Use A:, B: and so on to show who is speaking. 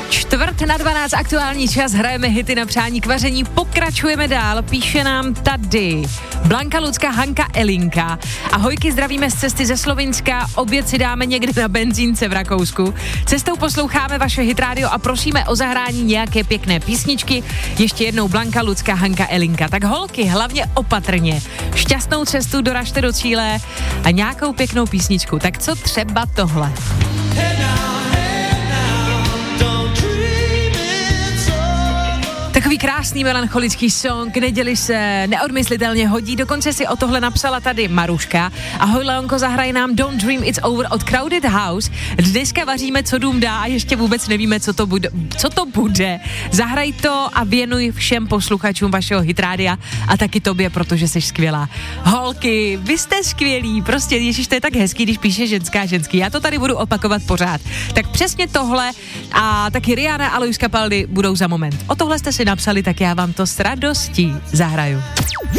A: 11:45 aktuální čas, hrajeme hity na přání k vaření, pokračujeme dál, píše nám tady Blanka, Lucka, Hanka, Elinka. Ahojky, zdravíme z cesty ze Slovinska, oběd si dáme někde na benzínce v Rakousku. Cestou posloucháme vaše hit rádio a prosíme o zahrání nějaké pěkné písničky. Ještě jednou Blanka, Lucka, Hanka, Elinka. Tak holky, hlavně opatrně. Šťastnou cestu, doražte do cíle a nějakou pěknou písničku. Tak co třeba tohle? Takový krásný melancholický song, k neděli se neodmyslitelně hodí, dokonce si o tohle napsala tady Maruška. Ahoj Leonko, zahraj nám Don't Dream It's Over od Crowded House. Dneska vaříme, co dům dá a ještě vůbec nevíme, co to bude. Zahraj to a věnuj všem posluchačům vašeho hitrádia a taky tobě, protože jsi skvělá. Holky, vy jste skvělí, prostě ježiš, to je tak hezký, když píše ženská ženský. Já to tady budu opakovat pořád. Tak přesně tohle a taky Rihanna a Luis Capaldi budou za moment. O tohle jste si napsali, tak já vám to s radostí zahraju.